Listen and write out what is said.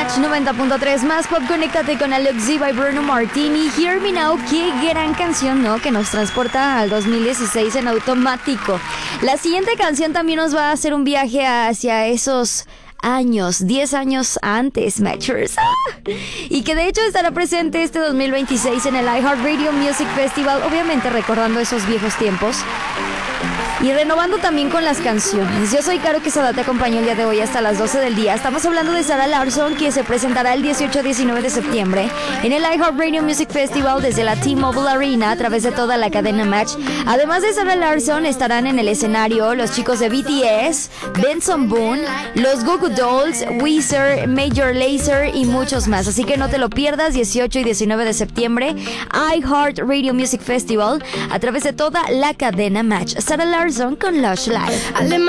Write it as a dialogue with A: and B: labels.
A: Match 90.3 más pop. Conéctate con Alexi by Bruno Martini. Hear Me Now, qué gran canción, ¿no? Que nos transporta al 2016 en automático. La siguiente canción también nos va a hacer un viaje hacia esos años, 10 años antes, Matchers. Y que de hecho estará presente este 2026 en el iHeartRadio Music Festival, obviamente recordando esos viejos tiempos y renovando también con las canciones. Yo soy Caro Quesada, te acompaño el día de hoy hasta las 12 del día. Estamos hablando de Sarah Larsson, que se presentará el 18-19 de septiembre en el iHeartRadio Music Festival desde la T-Mobile Arena a través de toda la cadena Match. Además de Sarah Larsson, estarán en el escenario los chicos de BTS, Benson Boone, los Goo Goo Dolls, Weezer, Major Lazer y muchos más. Así que no te lo pierdas, 18 y 19 de septiembre, iHeartRadio Music Festival a través de toda la cadena Match. Sarah Larsson con Lush Life.